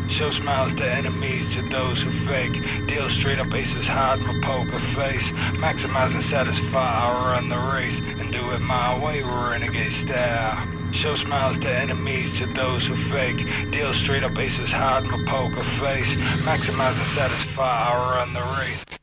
Show smiles to enemies, to those who fake. Deal straight up aces hard, my poker face. Maximize and satisfy, I run the race. And do it my way, renegade style. Show smiles to enemies, to those who fake. Deal straight up aces hard, my poker face. Maximize and satisfy, I run the race.